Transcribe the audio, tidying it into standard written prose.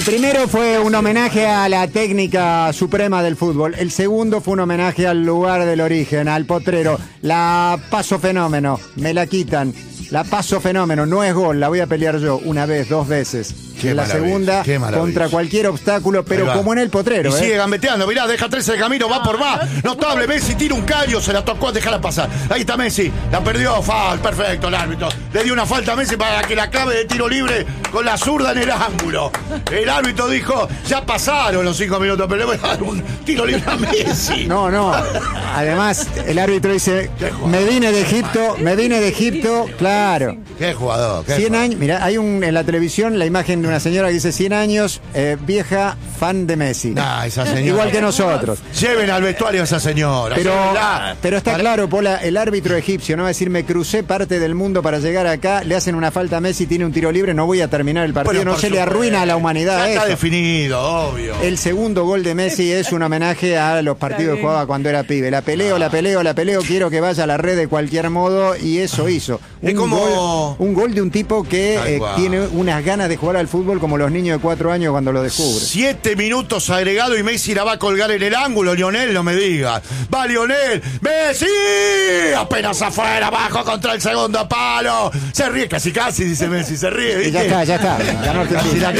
Primero fue un homenaje a la técnica suprema del fútbol. El segundo fue un homenaje al lugar del origen, al potrero. La paso fenómeno, me la quitan. La paso fenómeno, no es gol, la voy a pelear yo una vez, dos veces. Qué la segunda contra cualquier obstáculo, pero como en el potrero. Y sigue gambeteando, mirá, deja 13 de camino, va por más. Notable, Messi tira un caño, se la tocó, déjala pasar. Ahí está Messi, la perdió, foul, perfecto el árbitro. Le dio una falta a Messi para que la clave de tiro libre con la zurda en el ángulo. El árbitro dijo, ya pasaron los 5 minutos, pero le voy a dar un tiro libre a Messi. No. Además, el árbitro dice, me vine de Egipto, claro. Qué jugador. 100 años, mirá, hay en la televisión la imagen de una señora que dice 100 años, vieja fan de Messi. Esa señora. Igual que nosotros. Lleven al vestuario a esa señora. Pero está claro, Pola, el árbitro egipcio no va a decir, me crucé parte del mundo para llegar acá, le hacen una falta a Messi, tiene un tiro libre, no voy a terminar el partido. No se le arruina a la humanidad. Ya está eso. Definido, obvio. El segundo gol de Messi es un homenaje a los partidos que jugaba cuando era pibe. La peleo, quiero que vaya a la red de cualquier modo, y eso hizo. Un gol de un tipo que tiene unas ganas de jugar al fútbol como los niños de 4 años cuando lo descubren. 7 minutos agregado y Messi la va a colgar en el ángulo. Lionel, no me digas. Va Lionel. ¡Messi! Apenas afuera, abajo contra el segundo palo. Se ríe casi, dice Messi. Se ríe. Ya está. Ganó Argentina.